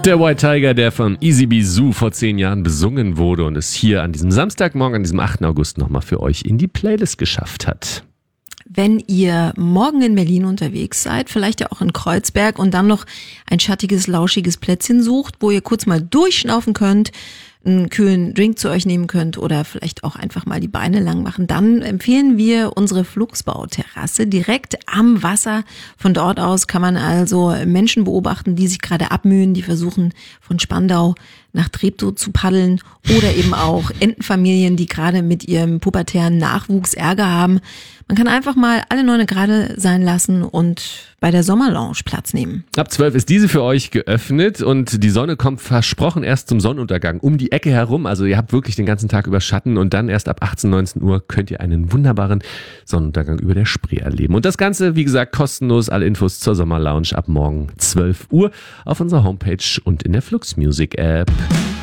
Der White Tiger, der von Easy Bizou vor 10 Jahren besungen wurde und es hier an diesem Samstagmorgen, an diesem 8. August nochmal für euch in die Playlist geschafft hat. Wenn ihr morgen in Berlin unterwegs seid, vielleicht ja auch in Kreuzberg und dann noch ein schattiges, lauschiges Plätzchen sucht, wo ihr kurz mal durchschnaufen könnt, einen kühlen Drink zu euch nehmen könnt oder vielleicht auch einfach mal die Beine lang machen, dann empfehlen wir unsere Flugsbau-Terrasse direkt am Wasser. Von dort aus kann man also Menschen beobachten, die sich gerade abmühen, die versuchen von Spandau nach Treptow zu paddeln oder eben auch Entenfamilien, die gerade mit ihrem pubertären Nachwuchs Ärger haben. Man kann einfach mal alle Neune gerade sein lassen und bei der Sommerlounge Platz nehmen. Ab 12 ist diese für euch geöffnet und die Sonne kommt versprochen erst zum Sonnenuntergang um die Ecke herum. Also ihr habt wirklich den ganzen Tag über Schatten und dann erst ab 18, 19 Uhr könnt ihr einen wunderbaren Sonnenuntergang über der Spree erleben. Und das Ganze, wie gesagt, kostenlos. Alle Infos zur Sommerlounge ab morgen 12 Uhr auf unserer Homepage und in der Flux Music App.